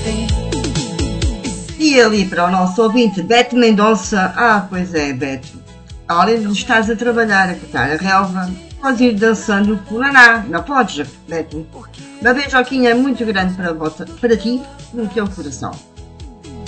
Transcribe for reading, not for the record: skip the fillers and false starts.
E ali para o nosso ouvinte, Beto Mendonça. Ah, pois é, Beto. Além de estares a trabalhar, a cortar a relva, podes ir dançando o culaná. Não podes, Beto? Uma beijoquinha muito grande para ti, no teu coração.